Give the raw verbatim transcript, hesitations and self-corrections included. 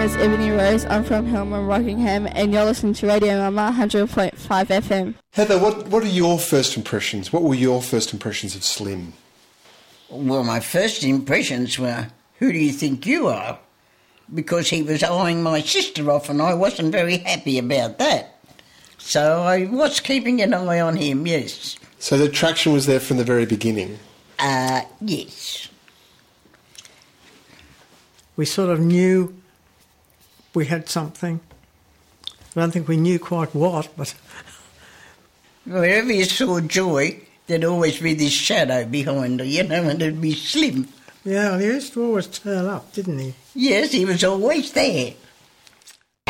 is Ebony Rose. I'm from Hillman, Rockingham, and you're listening to Radio Mama one hundred point five F M. Heather, what, what are your first impressions? What were your first impressions of Slim? Well, my first impressions were, who do you think you are? Because he was eyeing my sister off and I wasn't very happy about that. So I was keeping an eye on him, yes. So the attraction was there from the very beginning? Uh, yes. We sort of knew we had something. I don't think we knew quite what, but... Wherever you saw Joy, there'd always be this shadow behind her, you know, and it'd be Slim. Yeah, he used to always turn up, didn't he? Yes, he was always there.